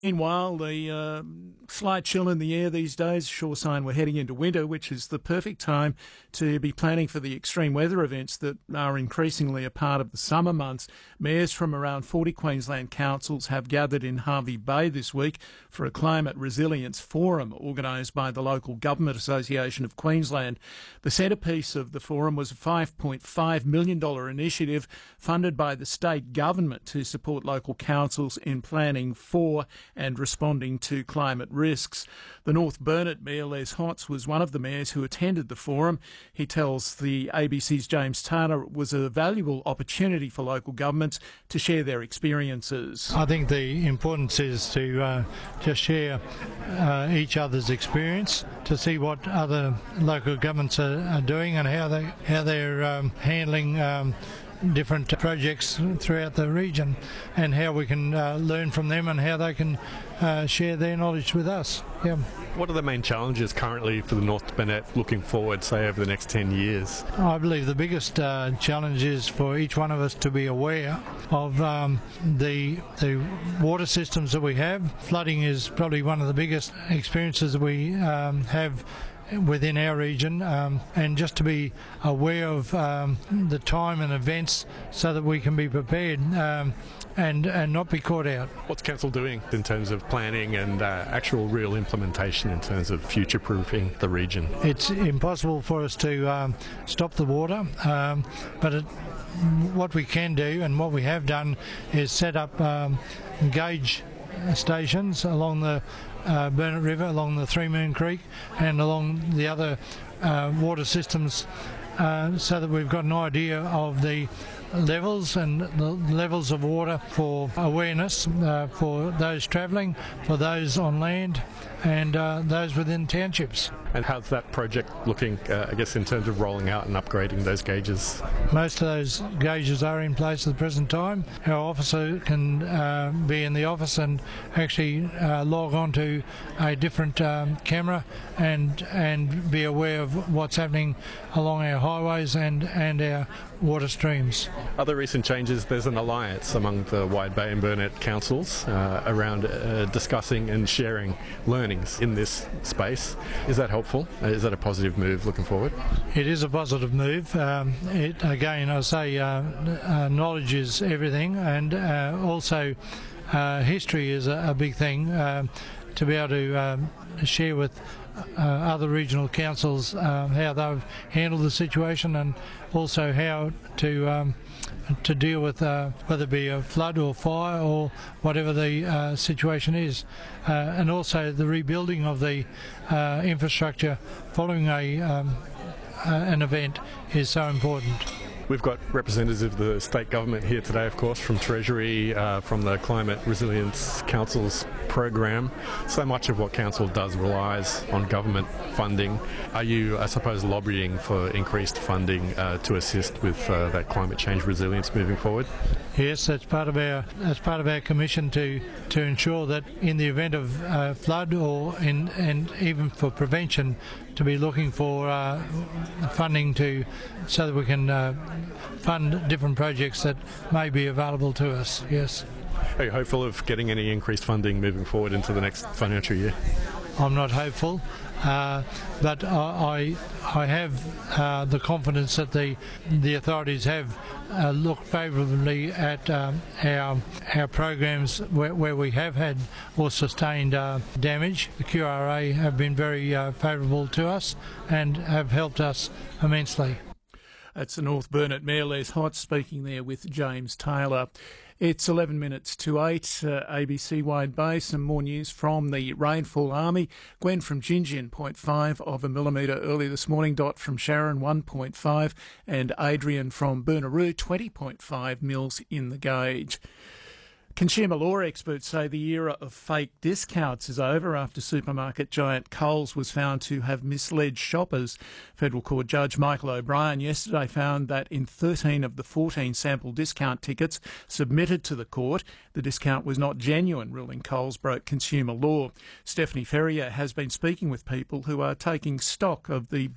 Meanwhile, the slight chill in the air these days, sure sign we're heading into winter, which is the perfect time to be planning for the extreme weather events that are increasingly a part of the summer months. Mayors from around 40 Queensland councils have gathered in Hervey Bay this week for a climate resilience forum organised by the Local Government Association of Queensland. The centrepiece of the forum was a $5.5 million initiative funded by the state government to support local councils in planning for and responding to climate risks. The North Burnett Mayor Les Hotz was one of the mayors who attended the forum. He tells the ABC's James Taylor it was a valuable opportunity for local governments to share their experiences. I think the importance is to just share each other's experience, to see what other local governments are doing and how they're handling different projects throughout the region, and how we can learn from them and how they can share their knowledge with us. Yeah. What are the main challenges currently for the North Burnett looking forward, say, over the next 10 years? I believe the biggest challenge is for each one of us to be aware of the water systems that we have. Flooding is probably one of the biggest experiences that we have within our region, and just to be aware of the time and events so that we can be prepared and not be caught out. What's Council doing in terms of planning and actual real implementation in terms of future-proofing the region? It's impossible for us to stop the water, but what we can do and what we have done is set up gauge stations along the Burnett River, along the Three Moon Creek and along the other water systems, so that we've got an idea of the levels and the levels of water for awareness for those travelling, for those on land and those within townships. And how's that project looking, I guess, in terms of rolling out and upgrading those gauges? Most of those gauges are in place at the present time. Our officer can be in the office and actually log on to a different camera and be aware of what's happening along our highways and our water streams. Other recent changes, there's an alliance among the Wide Bay and Burnett councils around discussing and sharing learnings in this space. Is that helpful? Is that a positive move looking forward? It is a positive move. Again, I say knowledge is everything, and also history is a big thing, to be able to share with other regional councils how they've handled the situation, and also how to deal with whether it be a flood or fire or whatever the situation is, and also the rebuilding of the infrastructure following an event is so important. We've got representatives of the state government here today, of course, from Treasury, from the Climate Resilience Council's program. So much of what Council does relies on government funding. Are you, I suppose, lobbying for increased funding to assist with that climate change resilience moving forward? Yes, that's part of our commission to ensure that in the event of flood and even for prevention, to be looking for funding so that we can fund different projects that may be available to us. Yes. Are you hopeful of getting any increased funding moving forward into the next financial year? I'm not hopeful, but I have the confidence that the authorities have looked favourably at our programs where we have had or sustained damage. The QRA have been very favourable to us and have helped us immensely. That's the North Burnett Mayor Les Hotz speaking there with James Taylor. It's 11 minutes to 8, ABC Wide Bay. Some more news from the Rainfall Army. Gwen from Gingin, 0.5 of a millimetre early this morning. Dot from Sharon, 1.5. And Adrian from Burnaroo, 20.5 mils in the gauge. Consumer law experts say the era of fake discounts is over after supermarket giant Coles was found to have misled shoppers. Federal Court Judge Michael O'Brien yesterday found that in 13 of the 14 sample discount tickets submitted to the court, the discount was not genuine, ruling Coles broke consumer law. Stephanie Ferrier has been speaking with people who are taking stock of the